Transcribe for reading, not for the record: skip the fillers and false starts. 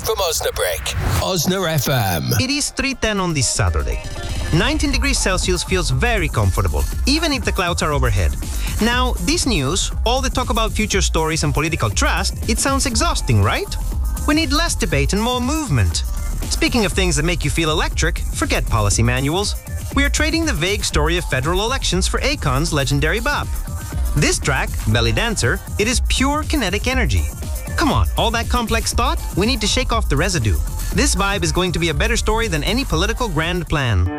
from Osnabrück. Osna FM. It is 3:10 on this Saturday. 19 degrees Celsius feels very comfortable, even if the clouds are overhead. Now, this news, all the talk about future stories and political trust, it sounds exhausting, right? We need less debate and more movement. Speaking of things that make you feel electric, forget policy manuals. We are trading the vague story of federal elections for Akon's legendary bop. This track, Belly Dancer, it is pure kinetic energy. Come on, all that complex thought? We need to shake off the residue. This vibe is going to be a better story than any political grand plan.